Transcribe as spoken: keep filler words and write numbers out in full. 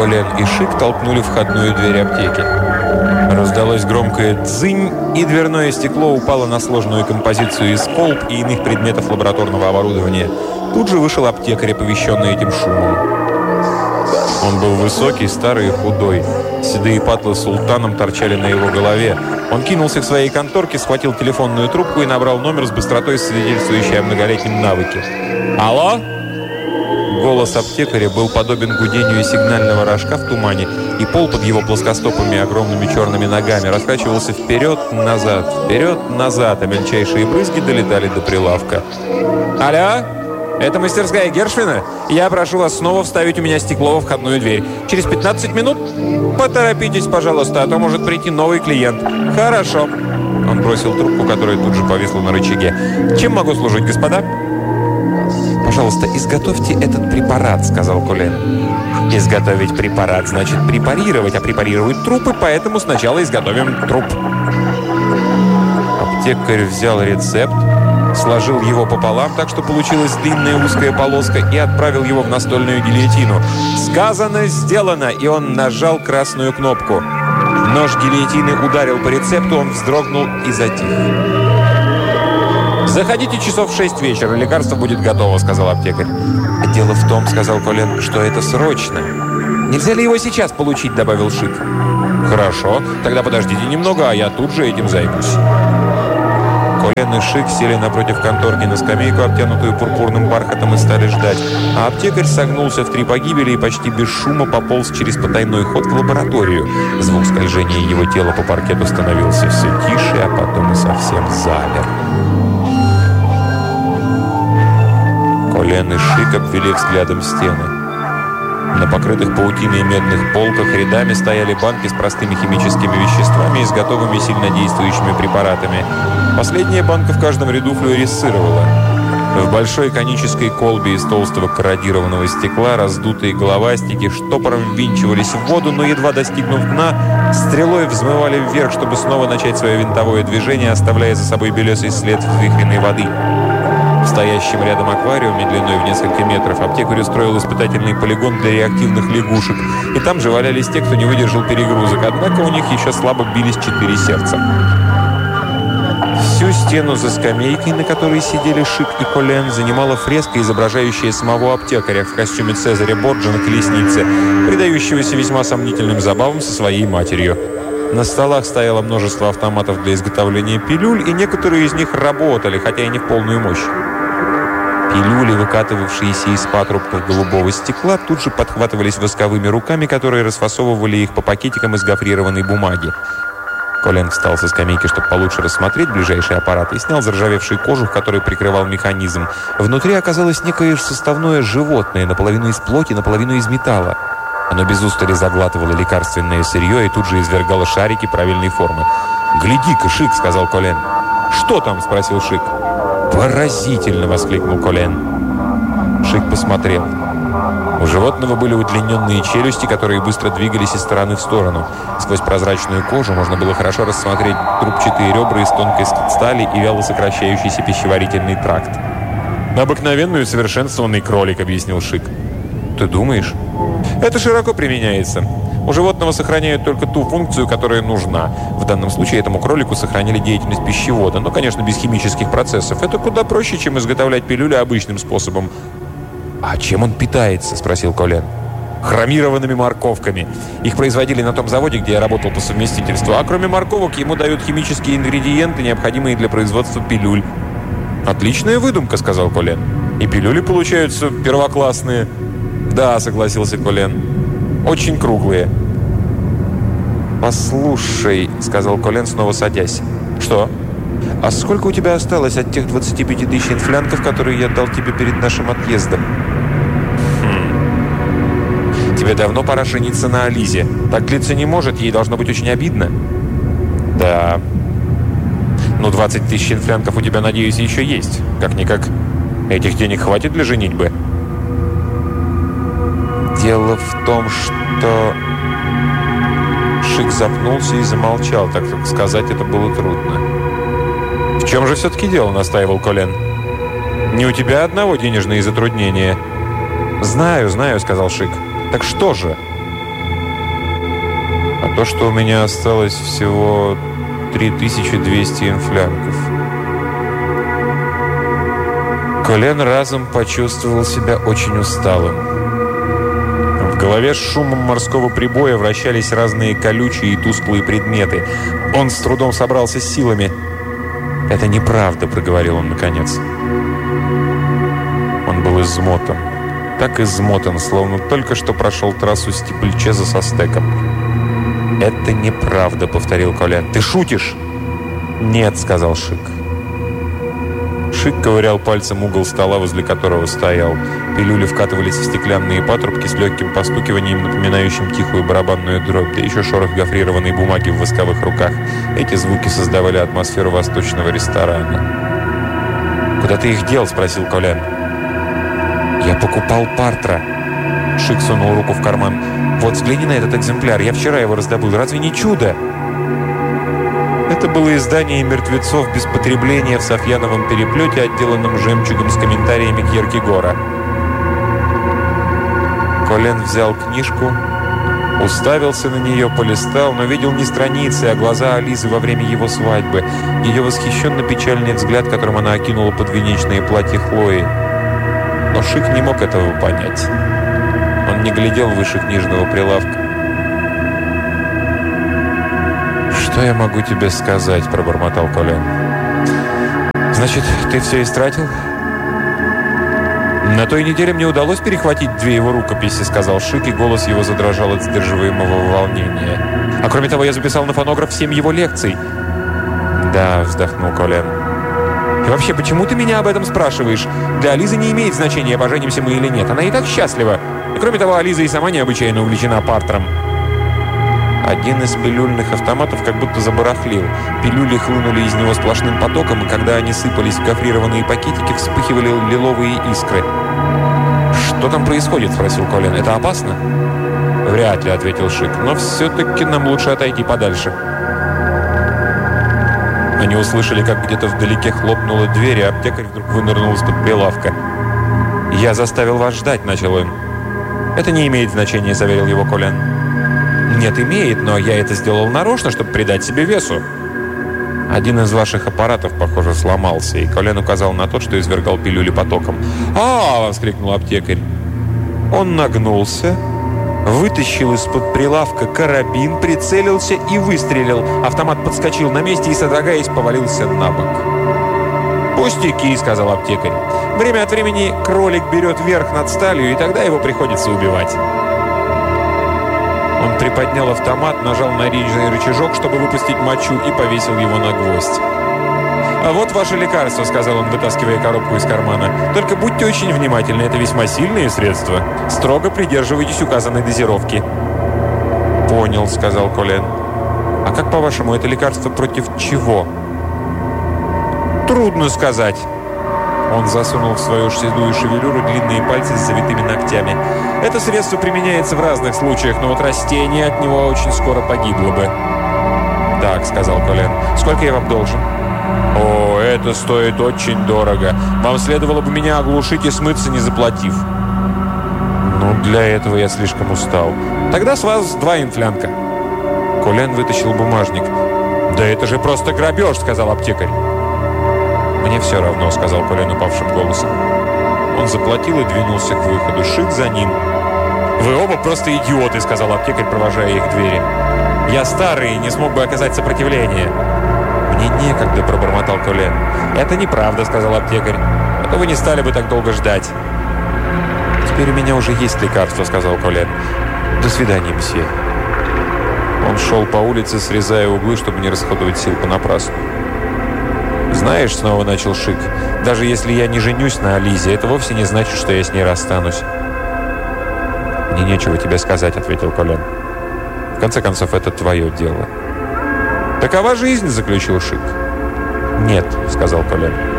Колен и Шик толкнули входную дверь аптеки. Раздалось громкое «дзынь», и дверное стекло упало на сложную композицию из колб и иных предметов лабораторного оборудования. Тут же вышел аптекарь, оповещенный этим шумом. Он был высокий, старый и худой. Седые патлы султаном торчали на его голове. Он кинулся к своей конторке, схватил телефонную трубку и набрал номер с быстротой, свидетельствующей о многолетнем навыке. «Алло?» Голос аптекаря был подобен гудению сигнального рожка в тумане, и пол под его плоскостопыми огромными черными ногами раскачивался вперед-назад, вперед-назад, а мельчайшие брызги долетали до прилавка. «Алло? Это мастерская Гершвина? Я прошу вас снова вставить у меня стекло во входную дверь. Через пятнадцать минут? Поторопитесь, пожалуйста, а то может прийти новый клиент». «Хорошо». Он бросил трубку, которая тут же повисла на рычаге. «Чем могу служить, господа?» «Пожалуйста, изготовьте этот препарат», — сказал Колен. «Изготовить препарат значит препарировать, а препарируют трупы, поэтому сначала изготовим труп». Аптекарь взял рецепт, сложил его пополам, так что получилась длинная узкая полоска, и отправил его в настольную гильотину. «Сказано, сделано!» И он нажал красную кнопку. Нож гильотины ударил по рецепту, он вздрогнул и затих. «Заходите часов в шесть вечера, лекарство будет готово», — сказал аптекарь. «Дело в том, — сказал Колен, — что это срочно. Нельзя ли его сейчас получить?» — добавил Шик. «Хорошо, тогда подождите немного, а я тут же этим займусь». Колен и Шик сели напротив конторки на скамейку, обтянутую пурпурным бархатом, и стали ждать. А аптекарь согнулся в три погибели и почти без шума пополз через потайной ход в лабораторию. Звук скольжения его тела по паркету становился все тише, а потом и совсем замер. Колен и Шик обвели взглядом стены. На покрытых паутиной медных полках рядами стояли банки с простыми химическими веществами и с готовыми сильнодействующими препаратами. Последняя банка в каждом ряду флуоресцировала. В большой конической колбе из толстого корродированного стекла раздутые головастики штопором ввинчивались в воду, но, едва достигнув дна, стрелой взмывали вверх, чтобы снова начать свое винтовое движение, оставляя за собой белесый след взвихренной воды. В стоящем рядом аквариуме длиной в несколько метров аптекарь устроил испытательный полигон для реактивных лягушек, и там же валялись те, кто не выдержал перегрузок, однако у них еще слабо бились четыре сердца. Всю стену за скамейкой, на которой сидели Шик и Колен, занимала фреска, изображающая самого аптекаря в костюме Цезаря Борджа на колеснице, предающегося весьма сомнительным забавам со своей матерью. На столах стояло множество автоматов для изготовления пилюль, и некоторые из них работали, хотя и не в полную мощь. Пилюли, выкатывавшиеся из патрубков голубого стекла, тут же подхватывались восковыми руками, которые расфасовывали их по пакетикам из гофрированной бумаги. Колен встал со скамейки, чтобы получше рассмотреть ближайший аппарат, и снял заржавевший кожух, который прикрывал механизм. Внутри оказалось некое составное животное, наполовину из плоти, наполовину из металла. Оно без устали заглатывало лекарственное сырье и тут же извергало шарики правильной формы. «Гляди-ка, Шик!» — сказал Колен. «Что там?» — спросил Шик. «Поразительно!» — воскликнул Колен. Шик посмотрел. У животного были удлиненные челюсти, которые быстро двигались из стороны в сторону. Сквозь прозрачную кожу можно было хорошо рассмотреть трубчатые ребра из тонкой стали и вяло сокращающийся пищеварительный тракт. «Обыкновенный усовершенствованный кролик», — объяснил Шик. «Ты думаешь?» «Это широко применяется. У животного сохраняют только ту функцию, которая нужна. В данном случае этому кролику сохранили деятельность пищевода, но, конечно, без химических процессов. Это куда проще, чем изготовлять пилюли обычным способом». «А чем он питается?» – спросил Колен. «Хромированными морковками. Их производили на том заводе, где я работал по совместительству. А кроме морковок ему дают химические ингредиенты, необходимые для производства пилюль». «Отличная выдумка», – сказал Колен. «И пилюли получаются первоклассные». «Да», – согласился Колен. «Очень круглые». «Послушай», – сказал Колен, снова садясь. «Что?» «А сколько у тебя осталось от тех двадцати пяти тысяч инфлянков, которые я дал тебе перед нашим отъездом?» «Хм. Тебе давно пора жениться на Ализе. Так длиться не может, ей должно быть очень обидно». «Да. Ну, двадцать тысяч инфлянков у тебя, надеюсь, еще есть. Как-никак, этих денег хватит для женитьбы». «Дело в том, что...» Шик запнулся и замолчал, так как сказать это было трудно. «В чем же все-таки дело?» – настаивал Колен. «Не у тебя одного денежные затруднения». «Знаю, знаю», – сказал Шик. «Так что же?» А то, что у меня осталось всего три тысячи двести инфлянков. Колен разом почувствовал себя очень усталым. В голове с шумом морского прибоя вращались разные колючие и тусклые предметы. Он с трудом собрался с силами. «Это неправда», — проговорил он наконец. Он был измотан. Так измотан, словно только что прошел трассу Стипльчеза со стеком. «Это неправда», — повторил Колен. «Ты шутишь?» «Нет», — сказал Шик. Шик ковырял пальцем угол стола, возле которого стоял. Пилюли вкатывались в стеклянные патрубки с легким постукиванием, напоминающим тихую барабанную дробь, да еще шорох гофрированной бумаги в восковых руках. Эти звуки создавали атмосферу восточного ресторана. «Куда ты их дел?» — спросил Колен. «Я покупал Партра». Шик сунул руку в карман. «Вот, взгляни на этот экземпляр. Я вчера его раздобыл. Разве не чудо?» Это было издание «Мертвецов без потребления» в софьяновом переплете, отделанном жемчугом с комментариями Кьеркегора. Колен взял книжку, уставился на нее, полистал, но видел не страницы, а глаза Ализы во время его свадьбы, ее восхищенно-печальный взгляд, которым она окинула подвенечное платье Хлои. Но Шик не мог этого понять. Он не глядел выше книжного прилавка. «Что я могу тебе сказать?» – пробормотал Колен. «Значит, ты все истратил?» «На той неделе мне удалось перехватить две его рукописи», – сказал Шик, и голос его задрожал от сдерживаемого волнения. «А кроме того, я записал на фонограф семь его лекций». «Да», – вздохнул Колен. «И вообще, почему ты меня об этом спрашиваешь? Для Ализы не имеет значения, поженимся мы или нет. Она и так счастлива. И кроме того, Ализа и сама необычайно увлечена Партром». Один из пилюльных автоматов как будто забарахлил. Пилюли хлынули из него сплошным потоком, и когда они сыпались в гофрированные пакетики, вспыхивали лиловые искры. «Что там происходит?» – спросил Колен. «Это опасно?» «Вряд ли», – ответил Шик. «Но все-таки нам лучше отойти подальше». Они услышали, как где-то вдалеке хлопнула дверь, и аптекарь вдруг вынырнул из-под прилавка. «Я заставил вас ждать», – начал он. «Это не имеет значения», – заверил его Колен. «Нет, имеет, но я это сделал нарочно, чтобы придать себе весу». «Один из ваших аппаратов, похоже, сломался», и Колен указал на тот, что извергал пилюли потоком. «А-а-а!» — воскликнул аптекарь. Он нагнулся, вытащил из-под прилавка карабин, прицелился и выстрелил. Автомат подскочил на месте и, содрогаясь, повалился на бок. «Пустяки», — сказал аптекарь. «Время от времени кролик берет верх над сталью, и тогда его приходится убивать». Он приподнял автомат, нажал на речный рычажок, чтобы выпустить мочу, и повесил его на гвоздь. «А вот ваше лекарство», — сказал он, вытаскивая коробку из кармана. «Только будьте очень внимательны, это весьма сильные средства. Строго придерживайтесь указанной дозировки». «Понял», — сказал Колен. «А как, по-вашему, это лекарство против чего?» «Трудно сказать». Он засунул в свою седую шевелюру длинные пальцы с завитыми ногтями. «Это средство применяется в разных случаях, но вот растение от него очень скоро погибло бы». «Так», — сказал Колен. «Сколько я вам должен?» «О, это стоит очень дорого. Вам следовало бы меня оглушить и смыться, не заплатив». «Ну, для этого я слишком устал». «Тогда с вас два инфлянка». Колен вытащил бумажник. «Да это же просто грабеж», — сказал аптекарь. «Мне все равно», — сказал Колен упавшим голосом. Он заплатил и двинулся к выходу. Шик за ним. «Вы оба просто идиоты», — сказал аптекарь, провожая их к двери. «Я старый и не смог бы оказать сопротивление». «Мне некогда», — пробормотал Колен. «Это неправда», — сказал аптекарь. «А то вы не стали бы так долго ждать». «Теперь у меня уже есть лекарство», — сказал Колен. «До свидания, мсье». Он шел по улице, срезая углы, чтобы не расходовать сил понапрасну. «Знаешь», — снова начал Шик, — «даже если я не женюсь на Ализе, это вовсе не значит, что я с ней расстанусь». «Мне нечего тебе сказать», — ответил Колен. «В конце концов, это твое дело». «Такова жизнь», — заключил Шик. «Нет», — сказал Колен.